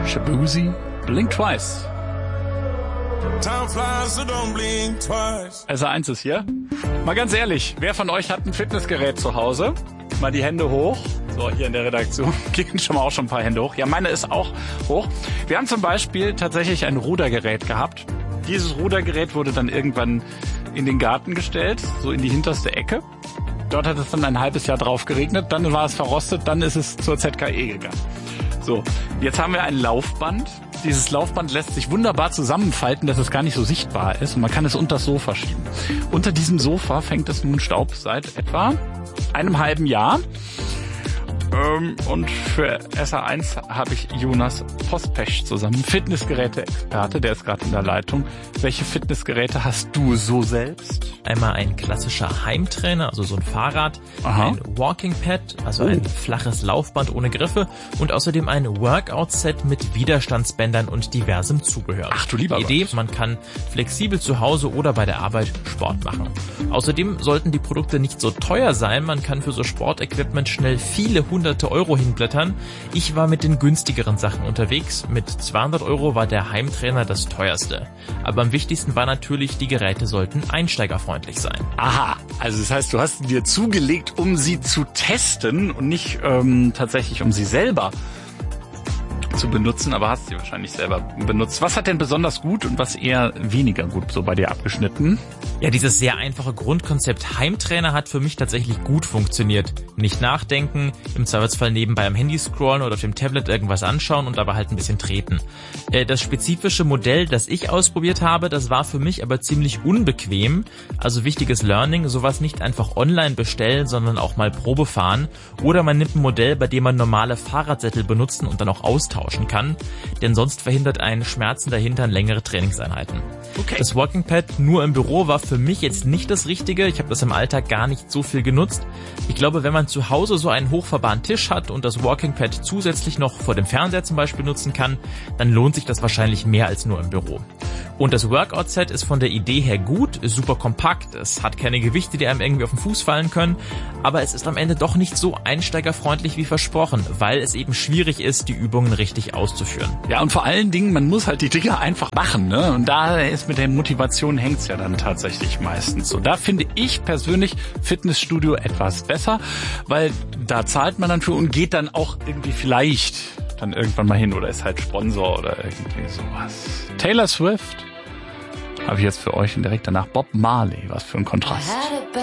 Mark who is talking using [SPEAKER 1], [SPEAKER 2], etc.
[SPEAKER 1] Shaboozey, Blink Twice.
[SPEAKER 2] Time flies, so don't blink twice.
[SPEAKER 1] SR1 ist hier. Mal ganz ehrlich, wer von euch hat ein Fitnessgerät zu Hause? Mal die Hände hoch. So, hier in der Redaktion gehen schon mal auch schon ein paar Hände hoch. Ja, meine ist auch hoch. Wir haben zum Beispiel tatsächlich ein Rudergerät gehabt. Dieses Rudergerät wurde dann irgendwann in den Garten gestellt, so in die hinterste Ecke. Dort hat es dann ein halbes Jahr drauf geregnet, dann war es verrostet, dann ist es zur ZKE gegangen. So, jetzt haben wir ein Laufband. Dieses Laufband lässt sich wunderbar zusammenfalten, dass es gar nicht so sichtbar ist und man kann es unter das Sofa schieben. Unter diesem Sofa fängt es nun Staub seit etwa einem halben Jahr. Und für SR1 habe ich Jonas Pospesch zusammen, Fitnessgeräte-Experte, der ist gerade in der Leitung. Welche Fitnessgeräte hast du so selbst?
[SPEAKER 3] Einmal ein klassischer Heimtrainer, also so ein Fahrrad, ein Walking Pad, also ein flaches Laufband ohne Griffe und außerdem ein Workout-Set mit Widerstandsbändern und diversem Zubehör.
[SPEAKER 1] Ach du lieber
[SPEAKER 3] Idee, man kann flexibel zu Hause oder bei der Arbeit Sport machen. Außerdem sollten die Produkte nicht so teuer sein, man kann für so Sportequipment schnell viele hunderte Euro hinblättern. Ich war mit den günstigeren Sachen unterwegs. Mit 200 Euro war der Heimtrainer das teuerste. Aber am wichtigsten war natürlich, die Geräte sollten einsteigerfreundlich sein.
[SPEAKER 1] Aha, also das heißt, du hast sie dir zugelegt, um sie zu testen und nicht tatsächlich um sie selber zu benutzen, aber hast sie wahrscheinlich selber benutzt. Was hat denn besonders gut und was eher weniger gut so bei dir abgeschnitten?
[SPEAKER 3] Ja, dieses sehr einfache Grundkonzept Heimtrainer hat für mich tatsächlich gut funktioniert. Nicht nachdenken, im Zweifelsfall nebenbei am Handy scrollen oder auf dem Tablet irgendwas anschauen und dabei halt ein bisschen treten. Das spezifische Modell, das ich ausprobiert habe, das war für mich aber ziemlich unbequem. Also wichtiges Learning, sowas nicht einfach online bestellen, sondern auch mal Probe fahren. Oder man nimmt ein Modell, bei dem man normale Fahrradsättel benutzen und dann auch austauschen kann. Denn sonst verhindert einen schmerzender Hintern längere Trainingseinheiten.
[SPEAKER 1] Okay.
[SPEAKER 3] Das Walking Pad nur im Büro war für mich jetzt nicht das Richtige. Ich habe das im Alltag gar nicht so viel genutzt. Ich glaube, wenn man zu Hause so einen hochfahrbaren Tisch hat und das Walking Pad zusätzlich noch vor dem Fernseher zum Beispiel nutzen kann, dann lohnt sich das wahrscheinlich mehr als nur im Büro. Und das Workout-Set ist von der Idee her gut, ist super kompakt, es hat keine Gewichte, die einem irgendwie auf den Fuß fallen können, aber es ist am Ende doch nicht so einsteigerfreundlich wie versprochen, weil es eben schwierig ist, die Übungen richtig auszuführen.
[SPEAKER 1] Ja, und vor allen Dingen, man muss halt die Dinge einfach machen, ne? Und da ist mit der Motivation hängt's ja dann tatsächlich meistens so. Da finde ich persönlich Fitnessstudio etwas besser, weil da zahlt man dann für und geht dann auch irgendwie vielleicht dann irgendwann mal hin oder ist halt Sponsor oder irgendwie sowas. Taylor Swift habe ich jetzt für euch und direkt danach Bob Marley. Was für ein Kontrast.